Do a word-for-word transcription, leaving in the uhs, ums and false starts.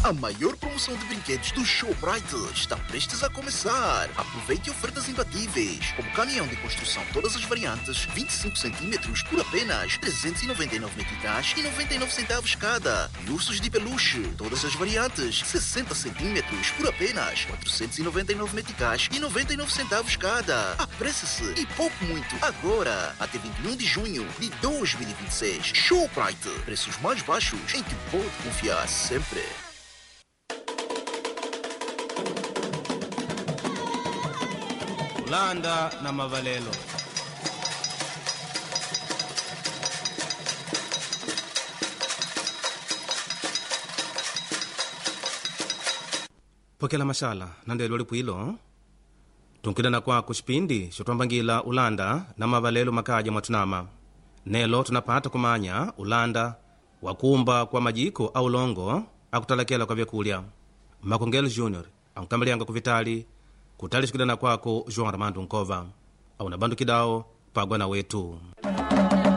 A maior promoção de brinquedos do Showbrite está prestes a começar. Aproveite ofertas imbatíveis, como caminhão de construção todas as variantes, vinte e cinco centímetros por apenas trezentos e noventa e nove meticais e noventa e nove centavos cada. E ursos de peluche, todas as variantes, sessenta centímetros por apenas quatrocentos e noventa e nove meticais e noventa e nove centavos cada. Apresse-se e poupe muito agora, até vinte e um de junho de dois mil e vinte e seis. Showbrite, preços mais baixos em que pode confiar sempre. Ulanda na Mavalelo. Pokela mashala nandelo lipwilo tunkidana kwako xipindi xotwambangila ulanda na mavalelo makaja mwatunama nelo tunapata kumanya ulanda wakumba kwa majiko au longo akutalakela kwa vyakulya Makongelo Junior ankamalianga kuvitali kutali xikidana kwako João Armando Nkova au na bandu kidao pagwa na wetu.